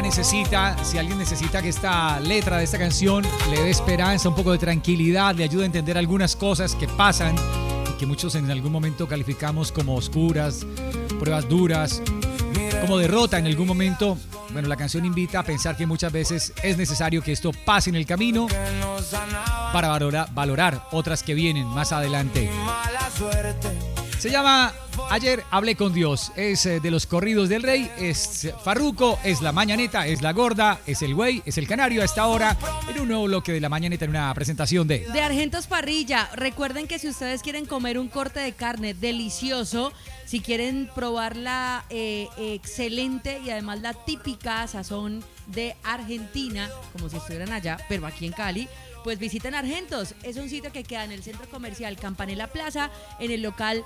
la necesita, si alguien necesita que esta letra de esta canción le dé esperanza, un poco de tranquilidad, le ayude a entender algunas cosas que pasan y que muchos en algún momento calificamos como oscuras, pruebas duras, como derrota en algún momento. Bueno, la canción invita a pensar que muchas veces es necesario que esto pase en el camino para valorar otras que vienen más adelante. Se llama Ayer hablé con Dios. Es de los corridos del rey. Es Farruko, es la mañaneta, es la gorda, es el güey, es el canario a esta hora en un nuevo bloque de la mañaneta en una presentación de Argentos Parrilla. Recuerden que si ustedes quieren comer un corte de carne delicioso, si quieren probar la excelente y además la típica sazón de Argentina, como si estuvieran allá, pero aquí en Cali, pues visiten Argentos. Es un sitio que queda en el centro comercial Campanella Plaza, en el local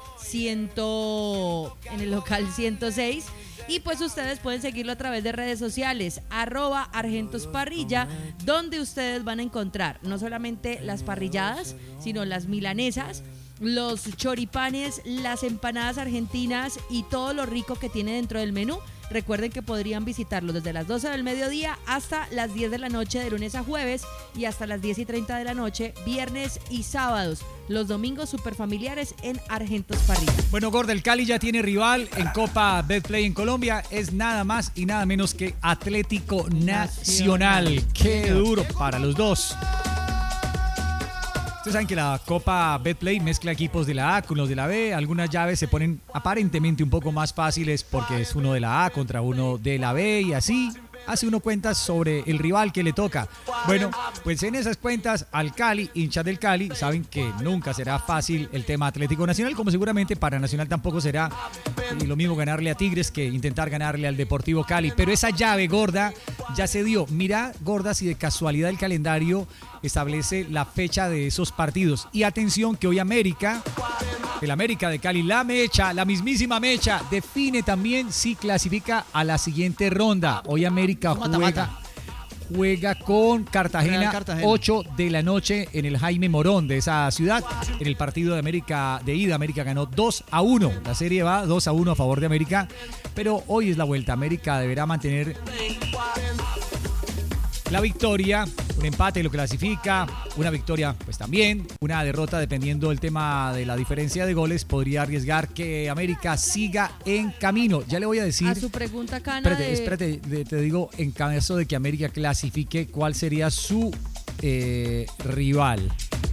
106. Y pues ustedes pueden seguirlo a través de redes sociales, @ArgentosParrilla, donde ustedes van a encontrar no solamente las parrilladas, sino las milanesas, los choripanes, las empanadas argentinas y todo lo rico que tiene dentro del menú. Recuerden que podrían visitarlo desde las 12 del mediodía hasta las 10 de la noche de lunes a jueves y hasta las 10:30 de la noche viernes y sábados. Los domingos super familiares en Argentos Parrilla. Bueno, gorda, el Cali ya tiene rival en Copa Betplay en Colombia. Es nada más y nada menos que Atlético Nacional. Qué duro para los dos. Ustedes saben que la Copa Betplay mezcla equipos de la A con los de la B. Algunas llaves se ponen aparentemente un poco más fáciles porque es uno de la A contra uno de la B y así hace uno cuentas sobre el rival que le toca. Bueno, pues en esas cuentas al Cali, hinchas del Cali, saben que nunca será fácil el tema Atlético Nacional, como seguramente para Nacional tampoco será lo mismo ganarle a Tigres que intentar ganarle al Deportivo Cali. Pero esa llave, gorda, ya se dio. Mira, gorda, si de casualidad el calendario establece la fecha de esos partidos. Y atención que hoy el América de Cali, la Mecha, la mismísima Mecha, define también si clasifica a la siguiente ronda. Hoy América juega con Cartagena, 8 de la noche en el Jaime Morón de esa ciudad. En el partido de América de ida, América ganó 2-1. La serie va 2-1 a favor de América, pero hoy es la vuelta. América deberá mantener la victoria, un empate lo clasifica, una victoria pues también, una derrota dependiendo del tema de la diferencia de goles, podría arriesgar que América siga en camino. Ya le voy a decir... A su pregunta, Cana, Espérate, te digo, en caso de que América clasifique, ¿cuál sería su rival?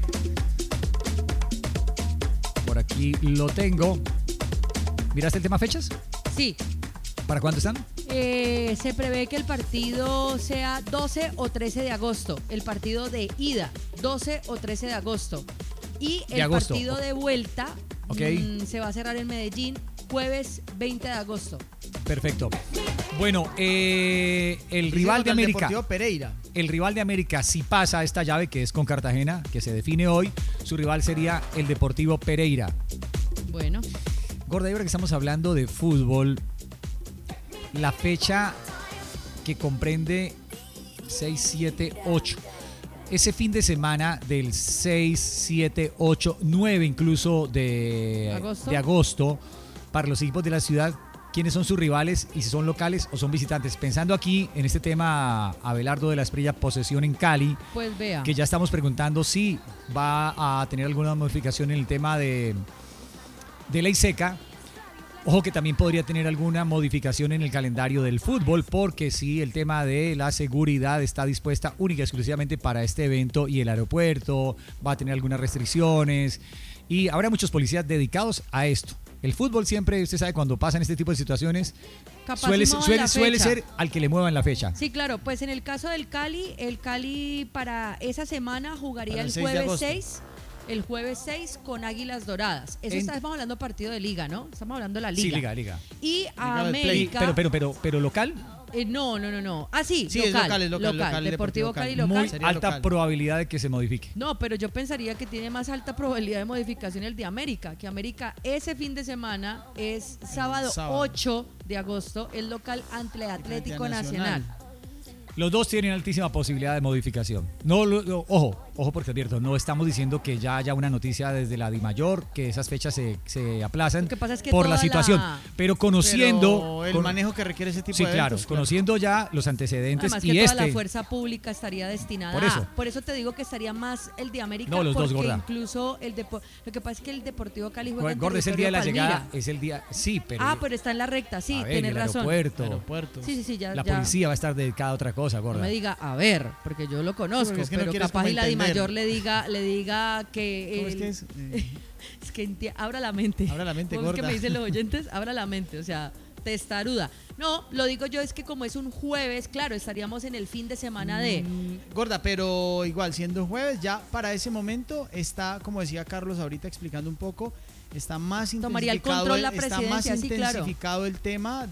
Por aquí lo tengo. ¿Miraste el tema fechas? Sí. ¿Para cuándo están? Se prevé que el partido sea 12 o 13 de agosto. El partido de ida, 12 o 13 de agosto. Y el partido de vuelta se va a cerrar en Medellín jueves 20 de agosto. Perfecto. Bueno, el rival de América. El rival de América, si pasa a esta llave que es con Cartagena, que se define hoy, su rival sería el Deportivo Pereira. Bueno. Gorda, ahora que estamos hablando de fútbol, la fecha que comprende 6, 7, 8. Ese fin de semana del 6, 7, 8, 9 incluso de agosto, para los equipos de la ciudad, ¿quiénes son sus rivales y si son locales o son visitantes? Pensando aquí en este tema, Abelardo de la Espriella, posesión en Cali, pues vea, que ya estamos preguntando si va a tener alguna modificación en el tema de ley seca. Ojo que también podría tener alguna modificación en el calendario del fútbol, porque sí, el tema de la seguridad está dispuesta única y exclusivamente para este evento y el aeropuerto va a tener algunas restricciones y habrá muchos policías dedicados a esto. El fútbol siempre, usted sabe, cuando pasan este tipo de situaciones, suele ser al que le muevan la fecha. Sí, claro, pues en el caso del Cali, el Cali para esa semana jugaría el jueves 6. El jueves 6 con Águilas Doradas. Estamos hablando partido de liga, ¿no? Estamos hablando de la liga. Sí, liga. Y América... Pero local. No. Ah, sí, local. Es local. Deportivo Cali local. Muy alta probabilidad de que se modifique. No, pero yo pensaría que tiene más alta probabilidad de modificación el de América. Que América ese fin de semana es sábado 8 de agosto, el local ante Atlético Nacional. Los dos tienen altísima posibilidad de modificación. Ojo. Ojo porque advierto, no estamos diciendo que ya haya una noticia desde la DIMAYOR, que esas fechas se aplazan Lo que pasa es que por toda la situación. Pero conociendo... Pero el manejo que requiere ese tipo de claro, eventos, conociendo ya los antecedentes Además y que toda la fuerza pública estaría destinada por eso te digo que estaría más el de América, no, los dos, porque gorda. Incluso lo que pasa es que el Deportivo Cali juega en Gorda, es el día de la Palmira. llegada, es el día... Sí, pero... Pero está en la recta, sí, a ver, tienes el razón. aeropuerto. Sí, ya. La policía va a estar dedicada a otra cosa, gorda. No me diga, a ver, porque yo lo conozco, Porque es que no pero quieres capaz como y la entender. DIMAYOR le diga que... ¿Cómo es que es? Es que abra la mente. Abra la mente, ¿Cómo es que gorda. me dicen los oyentes? Abra la mente, o sea, testaruda. No, lo digo yo, es que como es un jueves, claro, estaríamos en el fin de semana de... Gorda, pero igual, siendo jueves, ya para ese momento está, como decía Carlos ahorita explicando un poco, está más Tomaría el intensificado, control la está más presidencia, sí, claro. intensificado el tema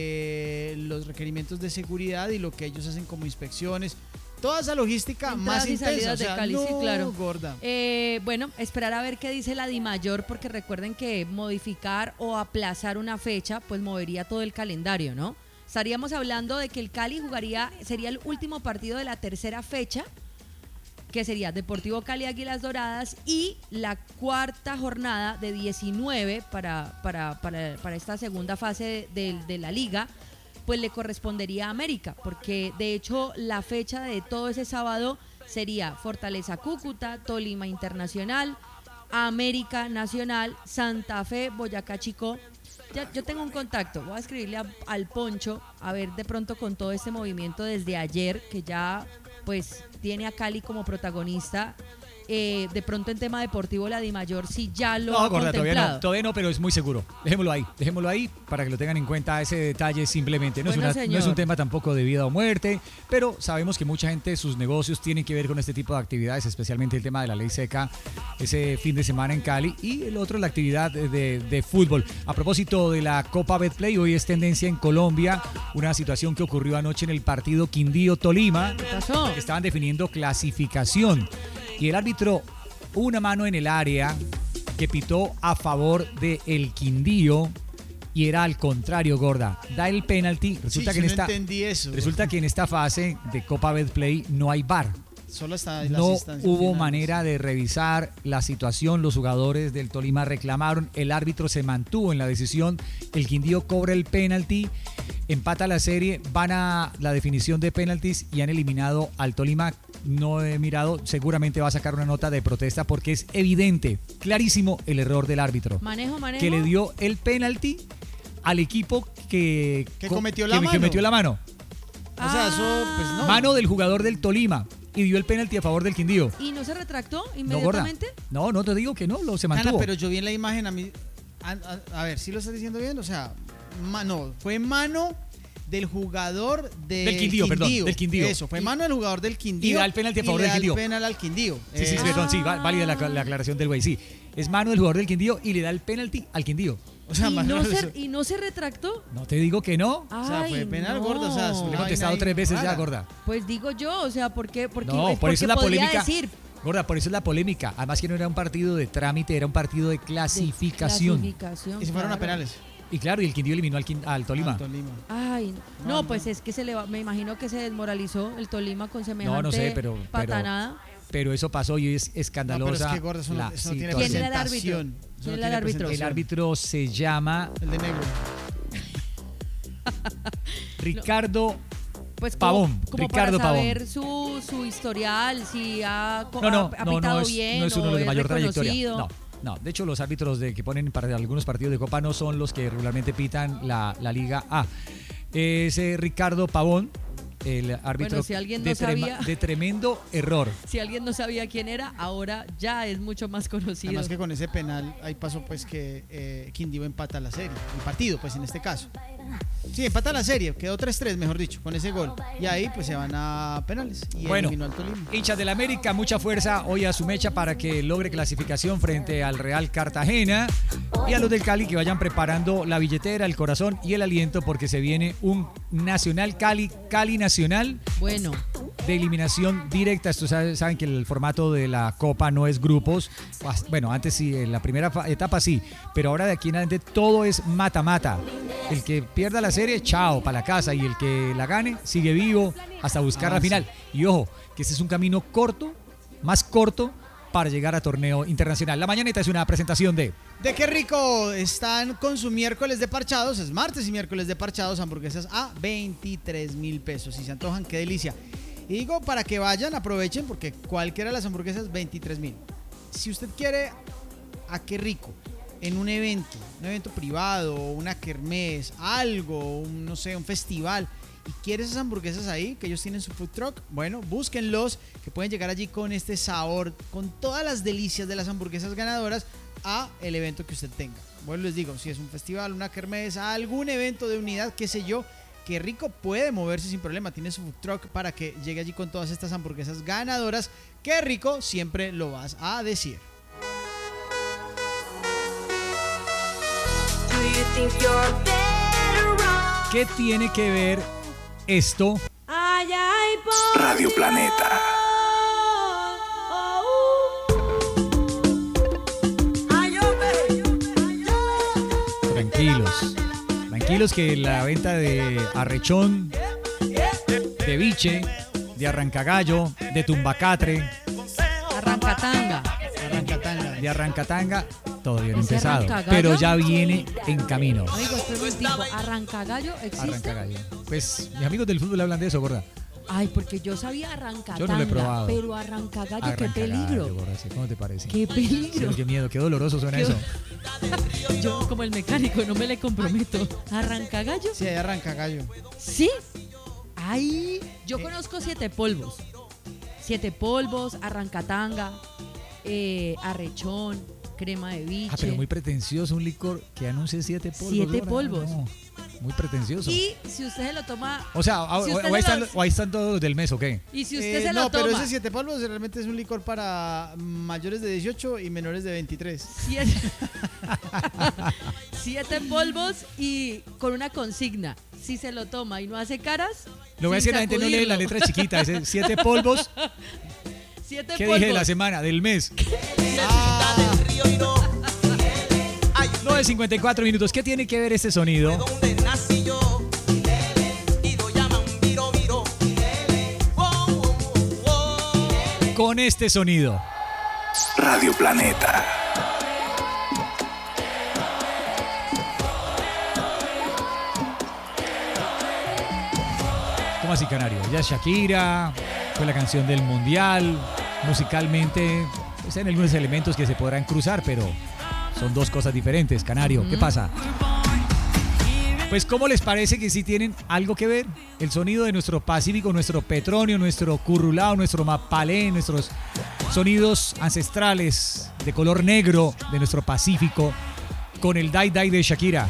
de los requerimientos de seguridad y lo que ellos hacen como inspecciones. Toda esa logística Entradas más y intensa, salidas o sea, de Cali, no, sí, claro. gorda. Bueno, esperar a ver qué dice la DIMAYOR, porque recuerden que modificar o aplazar una fecha, pues movería todo el calendario, ¿no? Estaríamos hablando de que el Cali sería el último partido de la tercera fecha, que sería Deportivo Cali Águilas Doradas, y la cuarta jornada de 19 para esta segunda fase de la liga, pues le correspondería a América, porque de hecho la fecha de todo ese sábado sería Fortaleza Cúcuta, Tolima Internacional, América Nacional, Santa Fe, Boyacá Chicó. Ya, yo tengo un contacto, voy a escribirle al Poncho, a ver de pronto con todo este movimiento desde ayer, que ya pues tiene a Cali como protagonista. De pronto en tema deportivo la DIMAYOR sí ya lo ha gorda, contemplado. todavía no, pero es muy seguro. Dejémoslo ahí para que lo tengan en cuenta ese detalle simplemente. No es un tema tampoco de vida o muerte, pero sabemos que mucha gente, sus negocios tienen que ver con este tipo de actividades, especialmente el tema de la ley seca, ese fin de semana en Cali, y el otro la actividad de fútbol. A propósito de la Copa Betplay, hoy es tendencia en Colombia, una situación que ocurrió anoche en el partido Quindío-Tolima. ¿Qué pasó? Estaban definiendo clasificación. Y el árbitro, una mano en el área que pitó a favor de el Quindío, y era al contrario, gorda. Da el penalti. Resulta que en esta fase de Copa Betplay no hay VAR. Solo está no hubo manera de revisar la situación. Los jugadores del Tolima reclamaron. El árbitro se mantuvo en la decisión. El Quindío cobra el penalti, empata la serie, van a la definición de penaltis y han eliminado al Tolima. No he mirado, seguramente va a sacar una nota de protesta porque es evidente, clarísimo el error del árbitro. Manejo. Que le dio el penalti al equipo que cometió la mano. O sea, eso pues no. Mano del jugador del Tolima. Y dio el penalti a favor del Quindío. ¿Y no se retractó inmediatamente? No te digo que no, se mantuvo. Ana, pero yo vi en la imagen a mí. A ver, ¿sí lo estás diciendo bien? O sea, fue mano del jugador del Quindío, perdón, del Quindío. Eso, fue mano del jugador del Quindío. Y da el penalti a favor del Quindío. Y le da el penal al Quindío. Sí, perdón, sí, válida la aclaración del güey, sí. Es mano del jugador del Quindío y le da el penalti al Quindío. O sea, ¿Y no se retractó? No te digo que no. O sea, fue penal, gorda. O sea, le he contestado 3 veces ya, gorda. Pues digo yo, o sea, ¿por qué? No, por eso es la polémica. Decir. Gorda, por eso es la polémica. Además que no era un partido de trámite, era un partido de clasificación. Y se fueron a penales. Y claro, y el Quindío eliminó al Tolima. Ay, no, pues es que me imagino que se desmoralizó el Tolima con semejante no sé, patanada. Pero eso pasó y es escandalosa. No, pero es que, gorda, eso no tiene ¿Quién era el árbitro? ¿Quién era el árbitro? El árbitro se llama... El de negro. Ricardo pues Pavón. Como Ricardo para saber Pavón. su historial, si ha no bien es uno o de mayor reconocido. trayectoria. No, de hecho los árbitros que ponen para algunos partidos de Copa no son los que regularmente pitan la Liga A. Ese Ricardo Pavón, el árbitro, bueno, si alguien no sabía, de tremendo error. Si alguien no sabía quién era, ahora ya es mucho más conocido. Además que con ese penal ahí pasó pues que Quindío empata la serie, el partido pues en este caso. Sí, empata la serie, quedó 3-3 mejor dicho, con ese gol. Y ahí pues se van a penales y eliminó al Tolima. Hinchas del América, mucha fuerza hoy a su mecha para que logre clasificación frente al Real Cartagena. Y a los del Cali que vayan preparando la billetera, el corazón y el aliento porque se viene un Nacional Cali Nacional. Bueno. De eliminación directa. Estos saben que el formato de la Copa no es grupos. Bueno, antes sí, en la primera etapa sí, pero ahora de aquí en adelante todo es mata-mata. El que pierda la serie, chao, para la casa, y el que la gane sigue vivo hasta buscar la final. Y ojo, que este es un camino corto más corto para llegar a torneo internacional. La Mañanita es una presentación de Qué Rico. Están con su miércoles de parchados, es martes y miércoles de parchados, hamburguesas a 23,000 pesos. Si se antojan, qué delicia. Y digo, para que vayan, aprovechen, porque cualquiera de las hamburguesas, 23,000. Si usted quiere a Qué Rico en un evento privado, una kermés, algo, no sé, un festival, y quiere esas hamburguesas ahí, que ellos tienen su food truck, bueno, búsquenlos, que pueden llegar allí con este sabor, con todas las delicias de las hamburguesas ganadoras a el evento que usted tenga. Bueno, les digo, si es un festival, una kermés, algún evento de unidad, qué sé yo, Qué Rico puede moverse sin problema, tiene su food truck para que llegue allí con todas estas hamburguesas ganadoras. Qué Rico, siempre lo vas a decir. ¿Qué tiene que ver esto? Radio Planeta. Tranquilos que la venta de arrechón, de biche, de arrancagallo, de tumbacatre, de arrancatanga, todavía no ha empezado, pero ya viene en camino. Amigo, espera un tipo, ¿arrancagallo existe? Arrancagallo. Pues mis amigos del fútbol hablan de eso, gorda. Ay, porque yo sabía arrancatanga, yo no lo he probado. Pero arrancagallo, qué peligro. Gorda, ¿cómo te parece? Qué peligro. Sí, qué miedo, qué doloroso suena eso. Yo, como el mecánico, no me le comprometo. ¿Arrancagallo? Sí, hay arrancagallo. ¿Sí? Ay, yo conozco 7 polvos. 7 polvos, arrancatanga, arrechón, crema de biche. Pero muy pretencioso un licor que anuncie 7 polvos. 7 polvos. No, muy pretencioso. Y si usted se lo toma... O sea, ahí están todos los del mes, ¿o qué? Y si usted se lo no, toma... pero ese 7 polvos realmente es un licor para mayores de 18 y menores de 23. 7 polvos y con una consigna. Si se lo toma y no hace caras... Lo voy a decir, la gente no lee la letra chiquita. Es 7 polvos. 7 ¿Qué polvos. dije de la semana? Del mes. 9:54 minutos. ¿Qué tiene que ver este sonido? Con este sonido. Radio Planeta. ¿Cómo así, Canario? Ya es Shakira, fue la canción del Mundial. Musicalmente, pues hay algunos elementos que se podrán cruzar, pero son dos cosas diferentes. Canario, ¿qué pasa? Pues, ¿cómo les parece que sí tienen algo que ver? El sonido de nuestro Pacífico, nuestro Petronio, nuestro Currulao, nuestro Mapalé, nuestros sonidos ancestrales de color negro de nuestro Pacífico, con el Dai Dai de Shakira.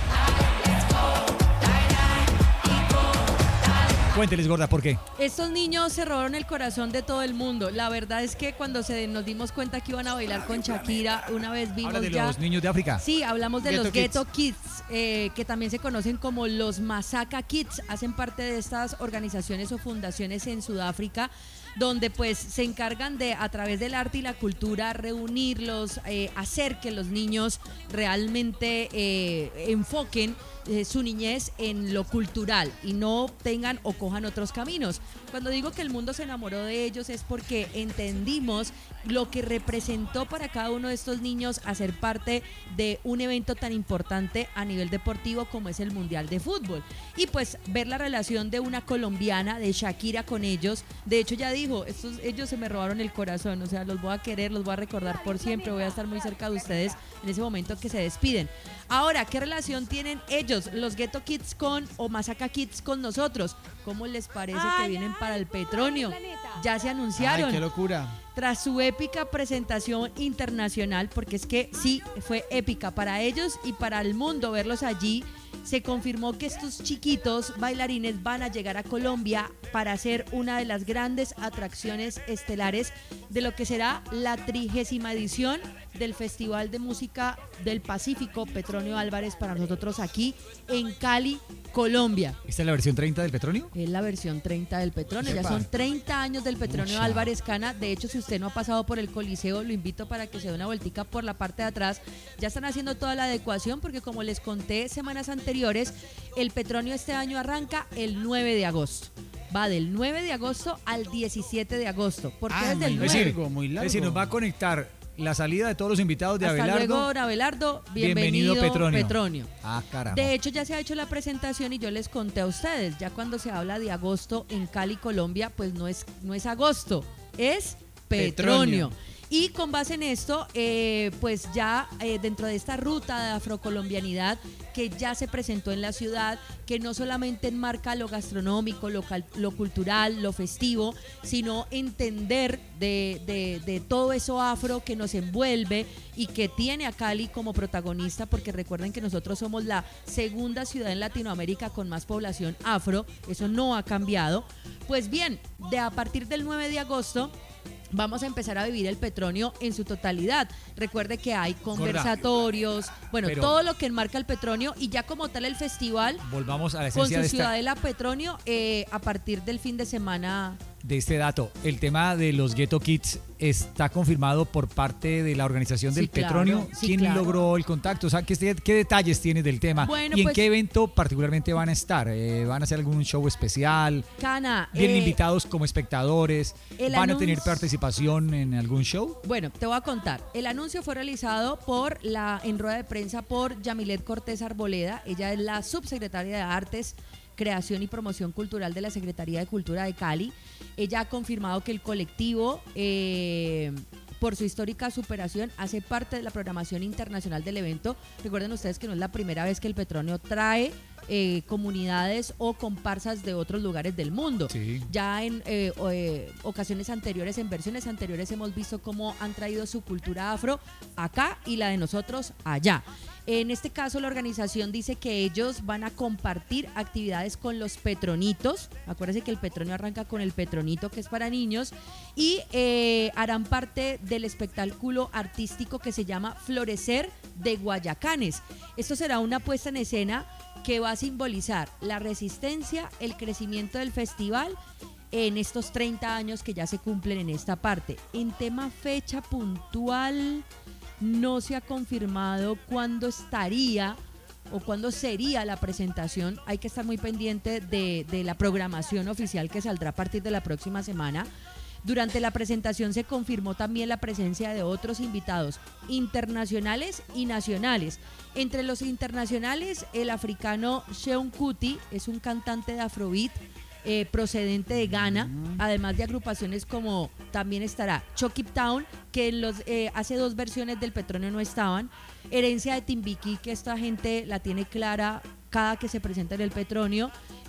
Cuénteles, gorda, ¿por qué? Estos niños se robaron el corazón de todo el mundo. La verdad es que cuando nos dimos cuenta que iban a bailar con Shakira, una vez vimos ¿Habla de ya... los niños de África? Sí, hablamos de Ghetto los Ghetto Kids, que también se conocen como los Masaka Kids. Hacen parte de estas organizaciones o fundaciones en Sudáfrica, donde pues se encargan de, a través del arte y la cultura, reunirlos, hacer que los niños realmente enfoquen su niñez en lo cultural y no tengan o cojan otros caminos. Cuando digo que el mundo se enamoró de ellos es porque entendimos lo que representó para cada uno de estos niños hacer parte de un evento tan importante a nivel deportivo como es el Mundial de Fútbol. Y pues ver la relación de una colombiana, de Shakira, con ellos. De hecho, ya dijo, ellos se me robaron el corazón, o sea, los voy a querer, los voy a recordar por siempre, voy a estar muy cerca de ustedes en ese momento que se despiden. Ahora, ¿qué relación tienen ellos, los Ghetto Kids o Masaka Kids con nosotros? ¿Cómo les parece que vienen para el Petronio? Ya se anunciaron. ¡Ay, qué locura! Tras su épica presentación internacional, porque es que sí, fue épica para ellos y para el mundo verlos allí, se confirmó que estos chiquitos bailarines van a llegar a Colombia para ser una de las grandes atracciones estelares de lo que será la 30ª edición del Festival de Música del Pacífico Petronio Álvarez para nosotros aquí en Cali, Colombia. ¿Esta es la versión 30 del Petronio? Es la versión 30 del Petronio, ya Epa. son 30 años del Petronio Mucha. Álvarez Cana. De hecho, si usted no ha pasado por el Coliseo, lo invito para que se dé una vueltica por la parte de atrás. Ya están haciendo toda la adecuación porque, como les conté semanas anteriores, el Petronio este año arranca el 9 de agosto. Va del 9 de agosto al 17 de agosto. ¿Por qué desde el muy 9? largo, muy largo. Es decir, nos va a conectar la salida de todos los invitados de Hasta Abelardo. luego, don Abelardo. Bienvenido, Petronio. Ah, caramba. De hecho, ya se ha hecho la presentación y yo les conté a ustedes, ya cuando se habla de agosto en Cali, Colombia, pues no es agosto, es Petronio. Y con base en esto, pues ya dentro de esta ruta de afrocolombianidad que ya se presentó en la ciudad, que no solamente enmarca lo gastronómico, lo cultural, lo festivo, sino entender de todo eso afro que nos envuelve y que tiene a Cali como protagonista, porque recuerden que nosotros somos la segunda ciudad en Latinoamérica con más población afro, eso no ha cambiado. Pues bien, a partir del 9 de agosto, vamos a empezar a vivir el Petronio en su totalidad. Recuerde que hay conversatorios, bueno, pero todo lo que enmarca el Petronio y ya como tal el festival volvamos a la con esencia su de ciudadela Petronio a partir del fin de semana. de este dato. El tema de los Ghetto Kids está confirmado por parte de la organización del Sí, claro, Petronio. sí, ¿Quién claro. logró el contacto? O sea, ¿qué detalles tienes del tema? Bueno, ¿Y en pues, qué evento particularmente van a estar? ¿Van a hacer algún show especial? Cana, ¿Vienen invitados como espectadores? el ¿Van a tener anuncio- participación en algún show? Bueno, te voy a contar. El anuncio fue realizado en rueda de prensa por Yamilet Cortés Arboleda. Ella es la subsecretaria de Artes, Creación y Promoción Cultural de la Secretaría de Cultura de Cali. Ella ha confirmado que el colectivo, por su histórica superación, hace parte de la programación internacional del evento. Recuerden ustedes que no es la primera vez que el Petronio trae comunidades o comparsas de otros lugares del mundo. Sí. Ya en ocasiones anteriores, en versiones anteriores, hemos visto cómo han traído su cultura afro acá y la de nosotros allá. En este caso, la organización dice que ellos van a compartir actividades con los petronitos. Acuérdense que el Petronio arranca con el Petronito, que es para niños, y harán parte del espectáculo artístico que se llama Florecer de Guayacanes. Esto será una puesta en escena que va a simbolizar la resistencia, el crecimiento del festival en estos 30 años que ya se cumplen en esta parte. En tema fecha puntual, no se ha confirmado cuándo estaría o cuándo sería la presentación. Hay que estar muy pendiente de la programación oficial que saldrá a partir de la próxima semana. Durante la presentación se confirmó también la presencia de otros invitados internacionales y nacionales. Entre los internacionales, el africano Seun Kuti es un cantante de Afrobeat procedente de Ghana, además de agrupaciones como también estará Chucky Town, que hace 2 versiones del Petronio no estaban, Herencia de Timbiquí, que esta gente la tiene clara cada que se presenta en el Petronio,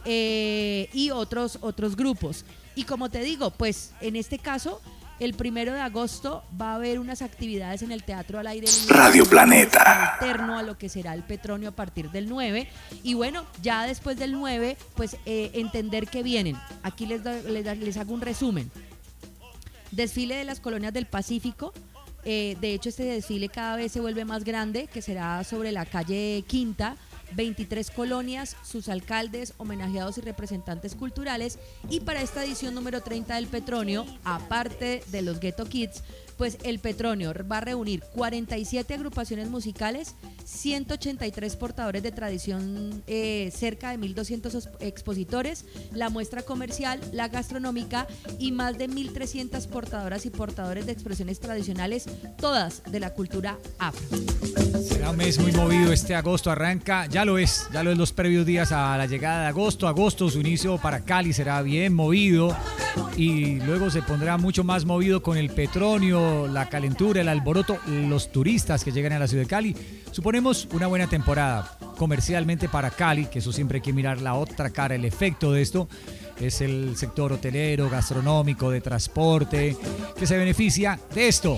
y otros grupos. Y como te digo, pues en este caso, el 1 de agosto va a haber unas actividades en el Teatro al Aire Libre. Radio Planeta. Alterno a lo que será el Petronio a partir del 9. Y bueno, ya después del 9, pues entender que vienen. Aquí les hago un resumen. Desfile de las colonias del Pacífico. De hecho, este desfile cada vez se vuelve más grande, que será sobre la calle Quinta. 23 colonias, sus alcaldes, homenajeados y representantes culturales. Y para esta edición número 30 del Petronio, aparte de los Ghetto Kids, pues el Petronio va a reunir 47 agrupaciones musicales, 183 portadores de tradición, cerca de 1.200 expositores, la muestra comercial, la gastronómica y más de 1.300 portadoras y portadores de expresiones tradicionales, todas de la cultura afro. Será un mes muy movido este agosto, arranca, ya lo es los previos días a la llegada de agosto, su inicio para Cali será bien movido y luego se pondrá mucho más movido con el Petronio, la calentura, el alboroto, los turistas que llegan a la ciudad de Cali. Suponemos una buena temporada comercialmente para Cali, que eso siempre hay que mirar la otra cara, el efecto de esto. Es el sector hotelero, gastronómico, de transporte, que se beneficia de esto.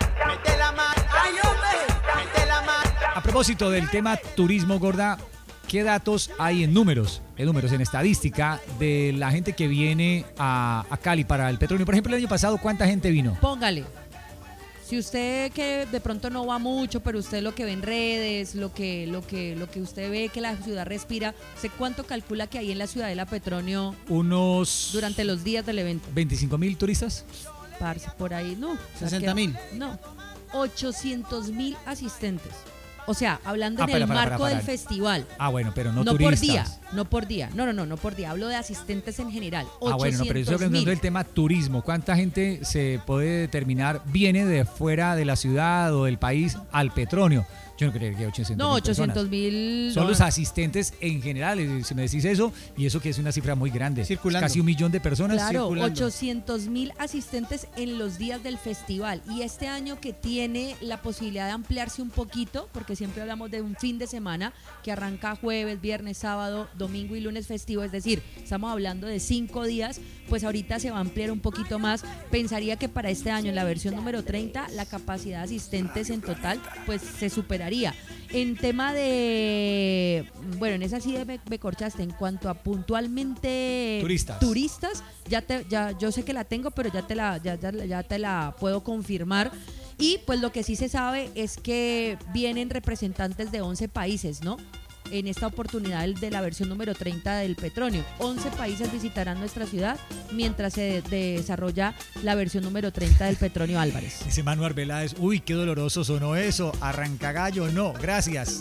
A propósito del tema turismo, Gorda, ¿qué datos hay en números, en estadística de la gente que viene a Cali para el Petronio? Por ejemplo, el año pasado, ¿cuánta gente vino? Póngale. Si usted que de pronto no va mucho, pero usted lo que ve en redes, lo que usted ve que la ciudad respira, ¿sé cuánto calcula que hay en la Ciudadela Petronio Unos... durante los días del evento? 25.000 turistas. Parce, por ahí, no. 60.000. No, 800.000 asistentes. O sea, hablando en para, el marco para. del festival. Ah, bueno, pero no por turistas. día, no por día. No por día. Hablo de asistentes en general. 800.000. Ah, bueno, no, pero yo estoy hablando del tema turismo. ¿Cuánta gente se puede determinar viene de fuera de la ciudad o del país al Petronio? Yo no creo que 800.000. No, 800.000. Son los asistentes en general, si me decís eso, y eso que es una cifra muy grande. Circulando. Casi 1 millón de personas Claro, circulando. 800.000 asistentes en los días del festival. Y este año que tiene la posibilidad de ampliarse un poquito, porque siempre hablamos de un fin de semana que arranca jueves, viernes, sábado, domingo y lunes festivo, es decir, estamos hablando de 5 días, pues ahorita se va a ampliar un poquito más. Pensaría que para este año, en la versión número 30, la capacidad de asistentes en total, pues se superaría. En tema de, bueno, en esa sí me corchaste. En cuanto a puntualmente turistas, ya yo sé que la tengo, pero ya te la puedo confirmar. Y pues lo que sí se sabe es que vienen representantes de 11 países, ¿no? En esta oportunidad de la versión número 30 del Petronio. 11 países visitarán nuestra ciudad mientras se desarrolla la versión número 30 del Petronio Álvarez. Dice Manuel Arbeláez, uy, qué doloroso sonó eso, arrancagallo, no, gracias.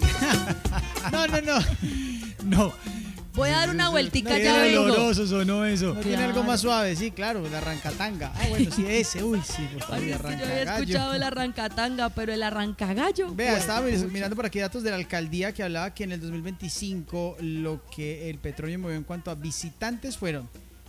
No. Voy a dar una vueltica, Qué ya vengo. doloroso sonó eso. No tiene algo más suave, sí, claro, el arrancatanga. Ah, bueno, sí, ese, uy, sí, por favor, Ay, el es que yo había arrancagallo. escuchado el arrancatanga, pero el arrancagallo. Vea, pues, estaba mirando por aquí datos de la alcaldía que hablaba que en el 2025 lo que el Petronio movió en cuanto a visitantes fueron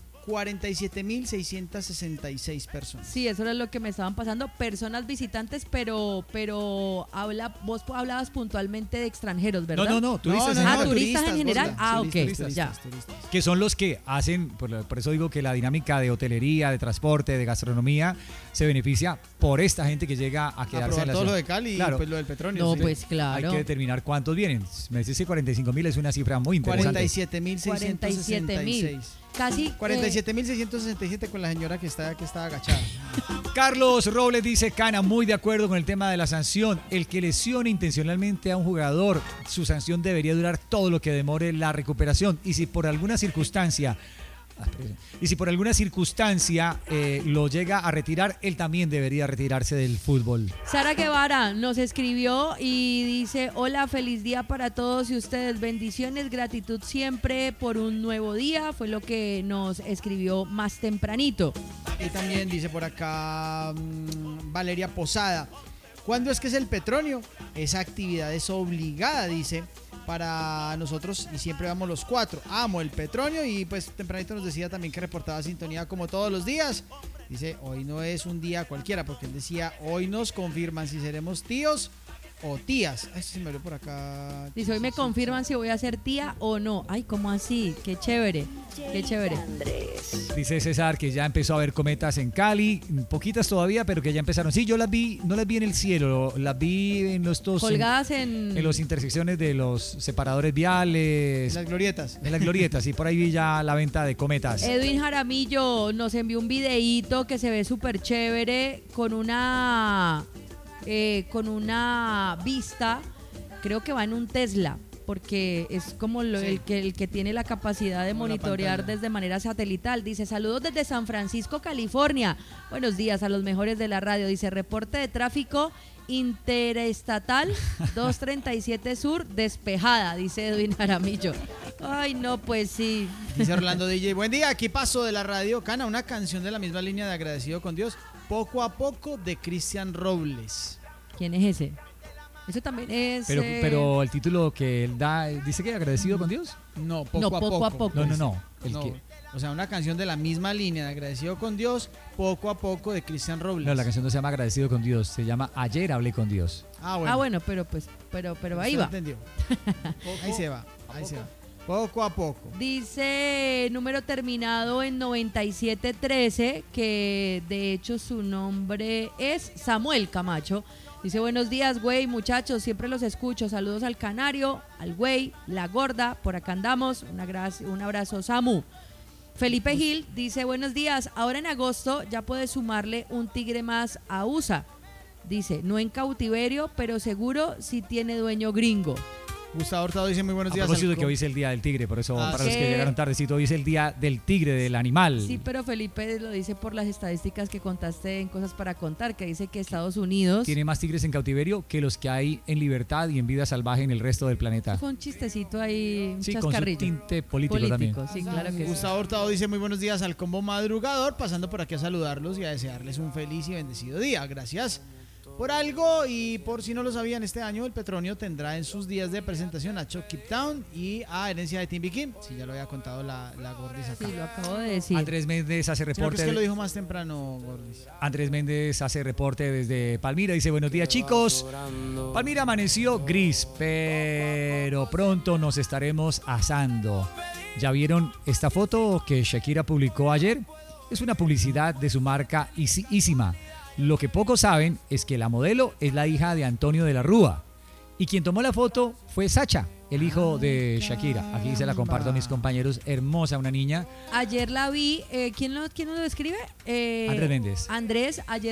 47.666 personas. Sí, eso era lo que me estaban pasando, personas visitantes, pero vos hablabas puntualmente de extranjeros, ¿verdad? No, turistas. Turistas en general. Turistas, ya. turistas. Que son los que hacen, por eso digo que la dinámica de hotelería, de transporte, de gastronomía, se beneficia por esta gente que llega a quedarse en la todo ciudad. lo de Cali Claro. y pues lo del Petronio. No, sí. pues claro. Hay que determinar cuántos vienen. Me decís que 45.000 es una cifra muy interesante. 47.666. Casi 47.667 con la señora que está agachada. Carlos Robles dice, Cana, muy de acuerdo con el tema de la sanción. El que lesione intencionalmente a un jugador, su sanción debería durar todo lo que demore la recuperación. Y si por alguna circunstancia lo llega a retirar, él también debería retirarse del fútbol. Sara Guevara nos escribió y dice: hola, feliz día para todos y ustedes, bendiciones, gratitud siempre por un nuevo día, fue lo que nos escribió más tempranito. Y también dice por acá Valeria Posada, ¿cuándo es que es el Petronio? Esa actividad es obligada, dice, para nosotros y siempre vamos los 4. Amo el Petronio. Y pues tempranito nos decía también que reportaba sintonía como todos los días. Dice, hoy no es un día cualquiera, porque él decía, hoy nos confirman si seremos tíos o tías. Ay, se me ve por acá. Dice, hoy me confirman si voy a ser tía o no. Ay, ¿cómo así? Qué chévere, qué chévere. Dice César que ya empezó a haber cometas en Cali, poquitas todavía, pero que ya empezaron. Sí, yo las vi, no las vi en el cielo, las vi en colgadas en las intersecciones de los separadores viales. En las glorietas. En las glorietas, y por ahí vi ya la venta de cometas. Edwin Jaramillo nos envió un videíto que se ve súper chévere con una vista, creo que va en un Tesla, porque es como el que tiene la capacidad de monitorear desde manera satelital. Dice, saludos desde San Francisco, California. Buenos días a los mejores de la radio. Dice, reporte de tráfico interestatal 237 Sur despejada, dice Edwin Jaramillo. Ay, no, pues sí. Dice Orlando DJ, buen día, aquí paso de la radio. Cana, una canción de la misma línea de Agradecido con Dios, Poco a Poco, de Cristian Robles. ¿Quién es ese? Eso también es... Pero el título que él da, ¿dice que agradecido con Dios? No, Poco a Poco. No. O sea, una canción de la misma línea de Agradecido con Dios, Poco a Poco, de Cristian Robles. No, la canción no se llama Agradecido con Dios, se llama Ayer hablé con Dios. Ah, bueno, pero ahí va. Entendió. Ahí se va. Poco a poco. Dice número terminado en 9713, que de hecho su nombre es Samuel Camacho. Dice, buenos días, güey, muchachos, siempre los escucho. Saludos al Canario, al güey, la gorda, por acá andamos. Un abrazo, Samu. Felipe Gil dice, buenos días, ahora en agosto ya puedes sumarle un tigre más a USA. Dice, no en cautiverio, pero seguro si tiene dueño gringo. Gustavo Hurtado dice muy buenos días. A propósito de que hoy es el día del tigre, por eso para los que llegaron tardecito, hoy es el día del tigre, del animal. Sí, pero Felipe lo dice por las estadísticas que contaste en Cosas para Contar, que dice que Estados Unidos tiene más tigres en cautiverio que los que hay en libertad y en vida salvaje en el resto del planeta. Fue un chistecito ahí, un sí, chascarrillo. Con su tinte político también. Sí, claro que Gustavo Hurtado dice muy buenos días al combo madrugador, pasando por aquí a saludarlos y a desearles un feliz y bendecido día. Gracias por algo, y por si no lo sabían, este año el Petronio tendrá en sus días de presentación a Chuck Keep Town y a Herencia de Timmy Kim. Sí, ya lo había contado la Gordis acá. Sí, lo acabo de decir. Andrés Méndez hace reporte. Creo que lo dijo más temprano, Gordis. Andrés Méndez hace reporte desde Palmira. Dice, buenos días, chicos. Palmira amaneció gris, pero pronto nos estaremos asando. ¿Ya vieron esta foto que Shakira publicó ayer? Es una publicidad de su marca Isima. Lo que pocos saben es que la modelo es la hija de Antonio de la Rúa. Y quien tomó la foto fue Sacha, el hijo de Shakira. Aquí se la comparto a mis compañeros. Hermosa, una niña. Ayer la vi. ¿Quién nos lo escribe? Andrés Méndez. Andrés, ayer